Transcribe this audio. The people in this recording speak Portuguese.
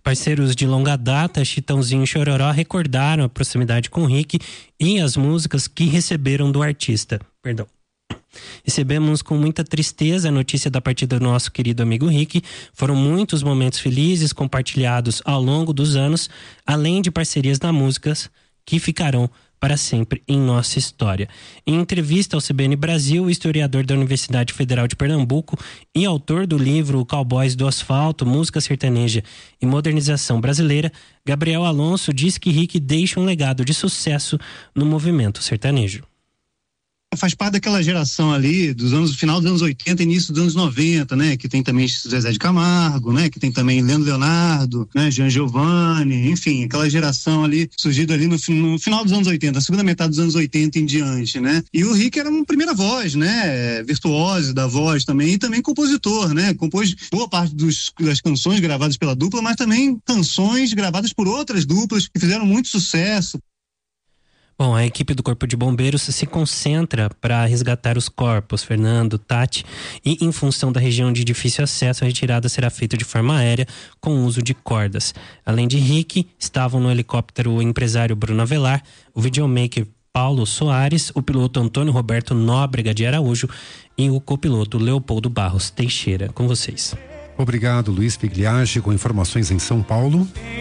Parceiros de longa data, Chitãozinho e Chororó recordaram a proximidade com Rick e as músicas que receberam do artista. Recebemos com muita tristeza a notícia da partida do nosso querido amigo Rick. Foram muitos momentos felizes compartilhados ao longo dos anos, além de parcerias na música que ficarão para sempre em nossa história. Em entrevista ao CBN Brasil, o historiador da Universidade Federal de Pernambuco e autor do livro Cowboys do Asfalto, Música Sertaneja e Modernização Brasileira, Gabriel Alonso, diz que Rick deixa um legado de sucesso no movimento sertanejo. Faz parte daquela geração ali final dos anos 80 e início dos anos 90, né? Que tem também Zezé de Camargo, né? Que tem também Leandro Leonardo, né? Jean Giovanni, enfim, aquela geração ali surgida ali no final dos anos 80, a segunda metade dos anos 80 em diante, né? E o Rick era uma primeira voz, né? Virtuose da voz também, e também compositor, né? Compôs boa parte das canções gravadas pela dupla, mas também canções gravadas por outras duplas que fizeram muito sucesso. Bom, a equipe do Corpo de Bombeiros se concentra para resgatar os corpos, Fernando, Tati, e em função da região de difícil acesso, a retirada será feita de forma aérea com uso de cordas. Além de Rick, estavam no helicóptero o empresário Bruno Avelar, o videomaker Paulo Soares, o piloto Antônio Roberto Nóbrega de Araújo e o copiloto Leopoldo Barros Teixeira. Com vocês. Obrigado, Luiz Pigliacci, com informações em São Paulo.